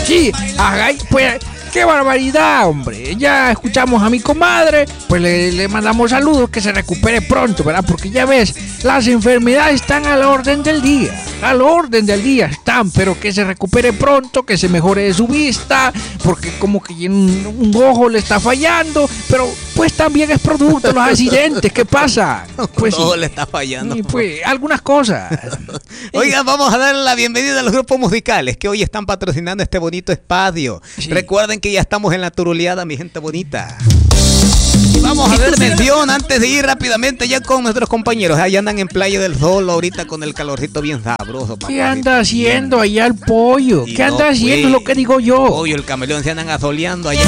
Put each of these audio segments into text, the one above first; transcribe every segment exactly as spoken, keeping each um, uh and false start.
Sí, ay, pues, qué barbaridad, hombre. Ya escuchamos a mi comadre, pues le, le mandamos saludos, que se recupere pronto, ¿verdad? Porque ya ves, las enfermedades están a la orden del día. A la orden del día están, pero que se recupere pronto, que se mejore de su vista, porque como que un, un ojo le está fallando, pero pues también es producto de los accidentes. ¿Qué pasa? Pues todo sí, le está fallando. pues algunas cosas. Oigan, vamos a darle la bienvenida a los grupos musicales que hoy están patrocinando este bonito espacio. Sí. Recuerden que ya estamos en la turuleada, mi gente bonita. Vamos a ver mención antes de ir rápidamente ya con nuestros compañeros. Allá andan en Playa del Sol ahorita con el calorcito bien sabroso. ¿Qué anda haciendo allá el pollo? ¿Qué anda haciendo? Lo que digo yo. Pollo, el camaleón se andan asoleando allá.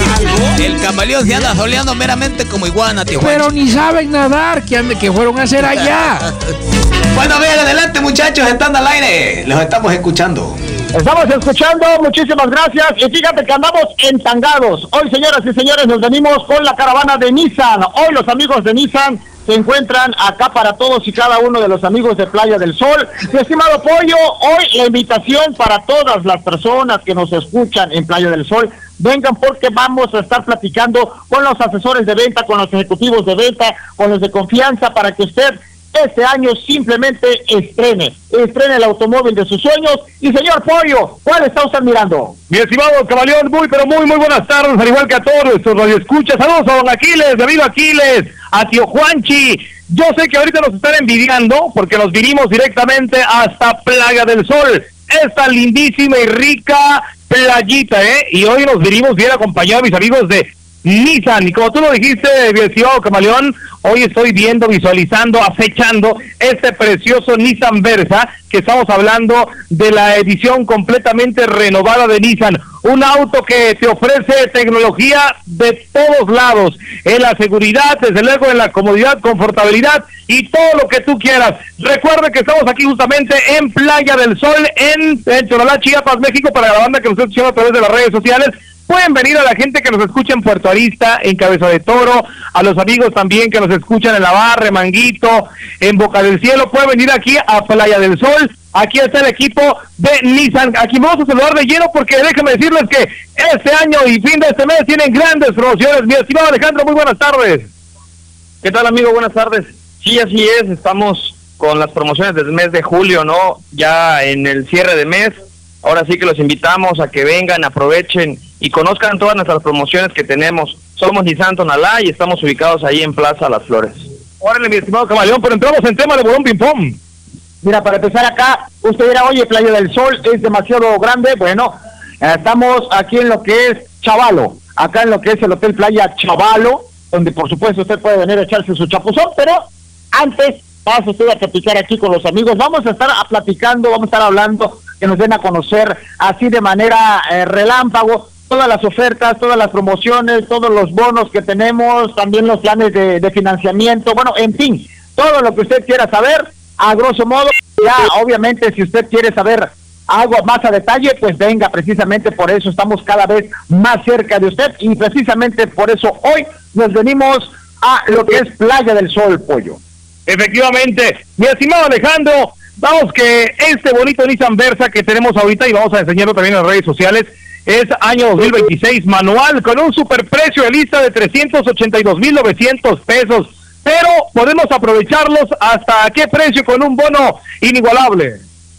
El camaleón se anda asoleando meramente como iguana, tío. Pero ni saben nadar. ¿Qué, ande, qué fueron a hacer allá? Bueno, bien, adelante muchachos, están al aire. Los estamos escuchando. Estamos escuchando, muchísimas gracias. Y fíjate que andamos entangados. Hoy, señoras y señores, nos venimos con la caravana de Nissan. Hoy los amigos de Nissan se encuentran acá para todos y cada uno de los amigos de Playa del Sol. Mi estimado Pollo, hoy la invitación para todas las personas que nos escuchan en Playa del Sol, vengan porque vamos a estar platicando con los asesores de venta, con los ejecutivos de venta, con los de confianza, para que usted este año simplemente estrene, estrene el automóvil de sus sueños. Y señor Pollo, ¿cuál está usted mirando? Mi estimado Camaleón, muy pero muy muy buenas tardes, al igual que a todos nuestros radioescuchas. Saludos a don Aquiles, de amigo Aquiles, a tío Juanchi. Yo sé que ahorita nos están envidiando porque nos vinimos directamente hasta Playa del Sol, esta lindísima y rica playita, ¿eh? Y hoy nos vinimos bien acompañados, mis amigos de Nissan, y como tú lo dijiste, mi estimado Camaleón, hoy estoy viendo, visualizando, acechando este precioso Nissan Versa, que estamos hablando de la edición completamente renovada de Nissan, un auto que te ofrece tecnología de todos lados, en la seguridad, desde luego en la comodidad, confortabilidad y todo lo que tú quieras. Recuerde que estamos aquí justamente en Playa del Sol, en, en Tonalá, Chiapas, México, para la banda que nos está escuchando a través de las redes sociales. Pueden venir a la gente que nos escucha en Puerto Arista, en Cabeza de Toro, a los amigos también que nos escuchan en La Barre, Manguito, en Boca del Cielo. Pueden venir aquí a Playa del Sol. Aquí está el equipo de Nissan. Aquí vamos a saludar de lleno porque déjenme decirles que este año y fin de este mes tienen grandes promociones. Mi estimado Alejandro, muy buenas tardes. ¿Qué tal, amigo? Buenas tardes. Sí, así es. Estamos con las promociones del mes de julio, ¿no? Ya en el cierre de mes. Ahora sí que los invitamos a que vengan, aprovechen y conozcan todas nuestras promociones que tenemos. Somos Nissan Tonalá y estamos ubicados ahí en Plaza Las Flores. Órale, mi estimado Camaleón, pero entramos en tema de bolón ping-pong. Mira, para empezar acá, usted dirá, oye, Playa del Sol es demasiado grande. Bueno, estamos aquí en lo que es Chavalo, acá en lo que es el Hotel Playa Chavalo, donde por supuesto usted puede venir a echarse su chapuzón, pero antes vas usted a platicar aquí con los amigos. Vamos a estar a platicando, vamos a estar hablando, que nos den a conocer así de manera eh, relámpago todas las ofertas, todas las promociones, todos los bonos que tenemos, también los planes de, de financiamiento, bueno, en fin, todo lo que usted quiera saber, a grosso modo. Ya obviamente si usted quiere saber algo más a detalle, pues venga, precisamente por eso estamos cada vez más cerca de usted y precisamente por eso hoy nos venimos a lo que es Playa del Sol, Pollo. Efectivamente, mi estimado Alejandro, vamos que este bonito Nissan Versa que tenemos ahorita y vamos a enseñarlo también en las redes sociales, es año dos mil veintiséis, manual, con un superprecio de lista de trescientos ochenta y dos mil novecientos pesos, pero podemos aprovecharlos hasta qué precio con un bono inigualable.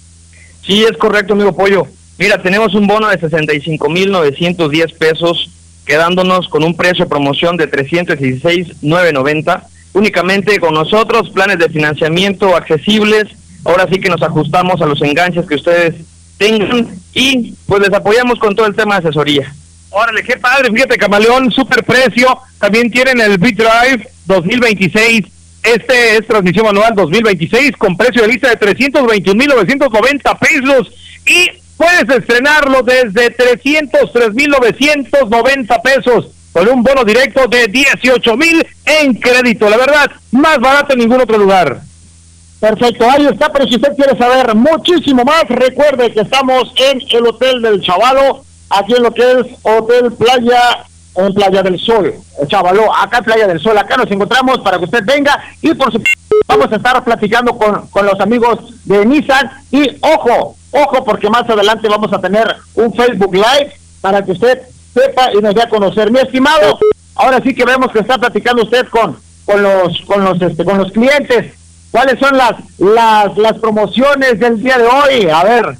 Sí, es correcto, amigo Pollo. Mira, tenemos un bono de sesenta y cinco mil novecientos diez pesos, quedándonos con un precio de promoción de trescientos dieciséis mil novecientos noventa, únicamente con nosotros, planes de financiamiento accesibles. Ahora sí que nos ajustamos a los enganches que ustedes tengan y pues les apoyamos con todo el tema de asesoría. Órale, qué padre, fíjate, Camaleón, super precio. También tienen el B-Drive dos mil veintiséis. Este es transmisión manual dos mil veintiséis con precio de lista de trescientos veintiún mil novecientos noventa pesos y puedes estrenarlo desde trescientos tres mil novecientos noventa pesos con un bono directo de dieciocho mil en crédito. La verdad, más barato en ningún otro lugar. Perfecto, ahí está, pero si usted quiere saber muchísimo más, recuerde que estamos en el Hotel del Chavalo, aquí en lo que es Hotel Playa, en Playa del Sol, Chavalo, acá en Playa del Sol, acá nos encontramos para que usted venga y por supuesto vamos a estar platicando con, con los amigos de Nissan y ojo, Ojo, porque más adelante vamos a tener un Facebook Live para que usted sepa y nos dé a conocer. Mi estimado, ahora sí que vemos que está platicando usted con, con los, con los, este, con los clientes. ¿Cuáles son las, las, las promociones del día de hoy? A ver.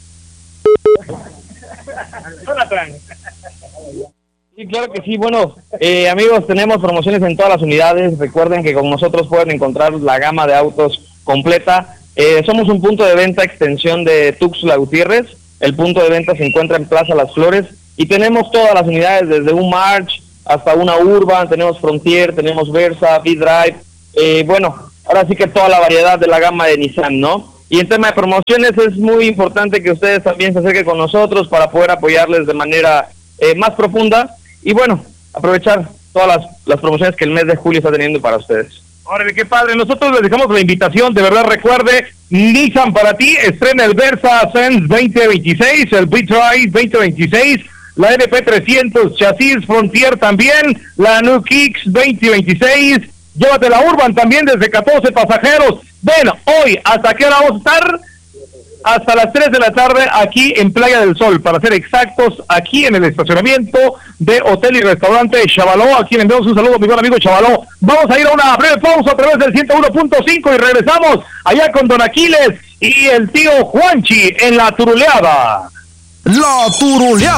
Sí, claro que sí. Bueno, eh, amigos, tenemos promociones en todas las unidades. Recuerden que con nosotros pueden encontrar la gama de autos completa. Eh, somos un punto de venta extensión de Tuxtla Gutiérrez. El punto de venta se encuentra en Plaza Las Flores y tenemos todas las unidades, desde un March hasta una Urban, tenemos Frontier, tenemos Versa, V-Drive, eh, bueno, ahora sí que toda la variedad de la gama de Nissan, ¿no? Y en tema de promociones es muy importante que ustedes también se acerquen con nosotros para poder apoyarles de manera eh, más profunda y bueno, aprovechar todas las, las promociones que el mes de julio está teniendo para ustedes. Órale, qué padre. Nosotros les dejamos la invitación, de verdad recuerde, Nissan para ti, estrena el Versa Sense veinte veintiséis, el V-Drive veinte veintiséis, la N P trescientos chasis Frontier también, la New Kicks veinte veintiséis, llévate la Urban también desde catorce pasajeros. Bueno, hoy, ¿hasta qué hora vamos a estar? Hasta las tres de la tarde aquí en Playa del Sol, para ser exactos, aquí en el estacionamiento de Hotel y Restaurante Chavaló, a quien enviamos un saludo a mi buen amigo Chavaló. Vamos a ir a una breve pausa a través del ciento uno punto cinco y regresamos allá con Don Aquiles y el tío Juanchi en La Turuleada. La Turuleada.